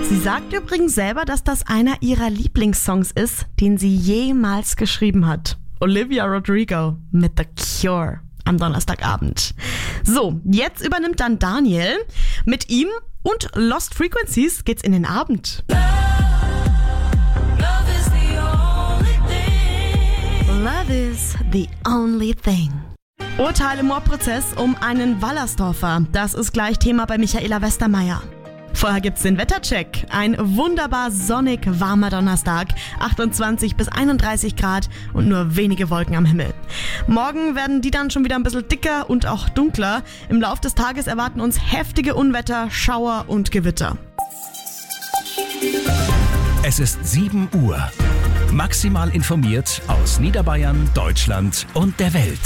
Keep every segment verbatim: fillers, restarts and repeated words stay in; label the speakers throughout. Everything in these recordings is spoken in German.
Speaker 1: Sie sagt übrigens selber, dass das einer ihrer Lieblingssongs ist, den sie jemals geschrieben hat. Olivia Rodrigo mit The Cure am Donnerstagabend. So, jetzt übernimmt dann Daniel. Mit ihm und Lost Frequencies geht's in den Abend. Love is the only thing. Urteil im Mordprozess um einen Wallersdorfer. Das ist gleich Thema bei Michaela Westermeier. Vorher gibt's den Wettercheck. Ein wunderbar sonnig warmer Donnerstag. achtundzwanzig bis einunddreißig Grad und nur wenige Wolken am Himmel. Morgen werden die dann schon wieder ein bisschen dicker und auch dunkler. Im Lauf des Tages erwarten uns heftige Unwetter, Schauer und Gewitter.
Speaker 2: Es ist sieben Uhr. Maximal informiert aus Niederbayern, Deutschland und der Welt.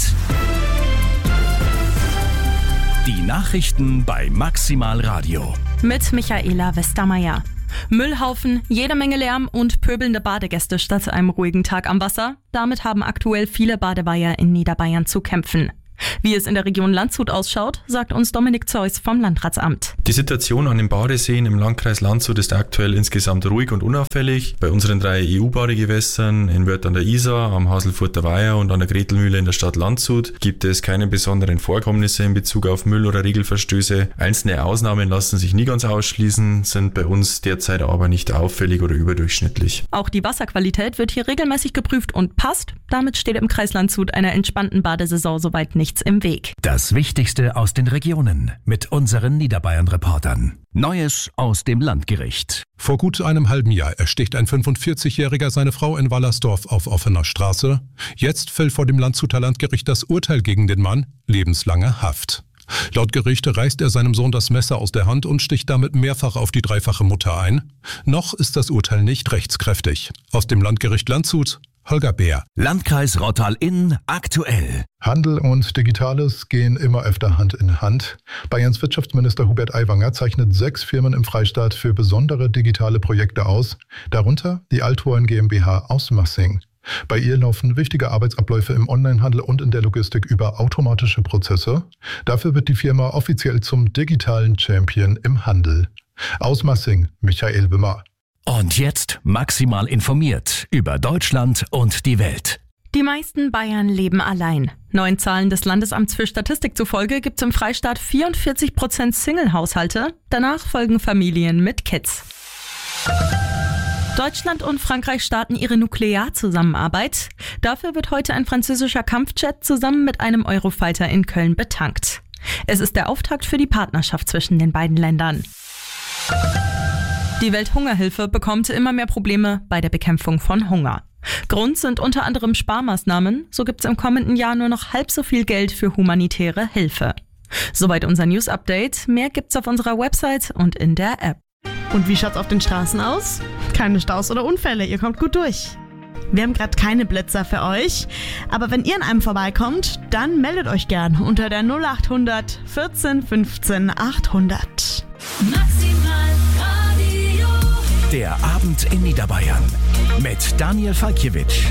Speaker 2: Die Nachrichten bei Maximal Radio.
Speaker 3: Mit Michaela Westermeier. Müllhaufen, jede Menge Lärm und pöbelnde Badegäste statt einem ruhigen Tag am Wasser. Damit haben aktuell viele Badeweiher in Niederbayern zu kämpfen. Wie es in der Region Landshut ausschaut, sagt uns Dominik Zeus vom Landratsamt.
Speaker 4: Die Situation an den Badeseen im Landkreis Landshut ist aktuell insgesamt ruhig und unauffällig. Bei unseren drei E U-Badegewässern in Wörth an der Isar, am Haselfurter Weiher und an der Gretelmühle in der Stadt Landshut gibt es keine besonderen Vorkommnisse in Bezug auf Müll- oder Regelverstöße. Einzelne Ausnahmen lassen sich nie ganz ausschließen, sind bei uns derzeit aber nicht auffällig oder überdurchschnittlich.
Speaker 3: Auch die Wasserqualität wird hier regelmäßig geprüft und passt. Damit steht im Kreis Landshut einer entspannten Badesaison soweit nichts im Weg.
Speaker 2: Das Wichtigste aus den Regionen mit unseren Niederbayern-Reportern. Neues aus dem Landgericht.
Speaker 5: Vor gut einem halben Jahr ersticht ein fünfundvierzigjähriger seine Frau in Wallersdorf auf offener Straße. Jetzt fällt vor dem Landshuter Landgericht das Urteil gegen den Mann: lebenslange Haft. Laut Gericht reißt er seinem Sohn das Messer aus der Hand und sticht damit mehrfach auf die dreifache Mutter ein. Noch ist das Urteil nicht rechtskräftig. Aus dem Landgericht Landshut, Holger Bär.
Speaker 2: Landkreis Rottal-Inn aktuell.
Speaker 6: Handel und Digitales gehen immer öfter Hand in Hand. Bayerns Wirtschaftsminister Hubert Aiwanger zeichnet sechs Firmen im Freistaat für besondere digitale Projekte aus, darunter die Althoorn GmbH aus Massing. Bei ihr laufen wichtige Arbeitsabläufe im Onlinehandel und in der Logistik über automatische Prozesse. Dafür wird die Firma offiziell zum digitalen Champion im Handel. Aus Massing, Michael Wimmer.
Speaker 2: Und jetzt maximal informiert über Deutschland und die Welt.
Speaker 3: Die meisten Bayern leben allein. Neuen Zahlen des Landesamts für Statistik zufolge gibt es im Freistaat vierundvierzig Prozent Single-Haushalte. Danach folgen Familien mit Kids. Deutschland und Frankreich starten ihre Nuklearzusammenarbeit. Dafür wird heute ein französischer Kampfjet zusammen mit einem Eurofighter in Köln betankt. Es ist der Auftakt für die Partnerschaft zwischen den beiden Ländern. Die Welthungerhilfe bekommt immer mehr Probleme bei der Bekämpfung von Hunger. Grund sind unter anderem Sparmaßnahmen. So gibt es im kommenden Jahr nur noch halb so viel Geld für humanitäre Hilfe. Soweit unser News-Update. Mehr gibt's auf unserer Website und in der App.
Speaker 1: Und wie schaut's auf den Straßen aus? Keine Staus oder Unfälle, ihr kommt gut durch. Wir haben gerade keine Blitzer für euch, aber wenn ihr an einem vorbeikommt, dann meldet euch gern unter der null acht hundert vierzehn fünfzehn achthundert.
Speaker 7: Maximal Radio.
Speaker 2: Der Abend in Niederbayern mit Daniel Falkiewicz.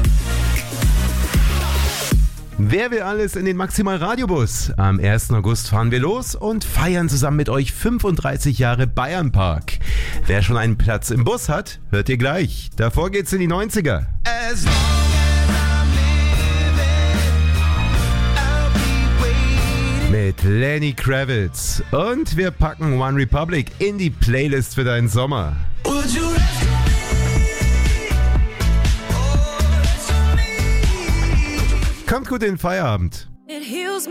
Speaker 8: Wer will alles in den Maximal Radiobus? Am ersten August fahren wir los und feiern zusammen mit euch fünfunddreißig Jahre Bayernpark. Wer schon einen Platz im Bus hat, hört ihr gleich. Davor geht's in die neunziger. As long as I'm living, I'll be waiting. Mit Lenny Kravitz. Und wir packen One Republic in die Playlist für deinen Sommer. Would you Kommt gut in den Feierabend.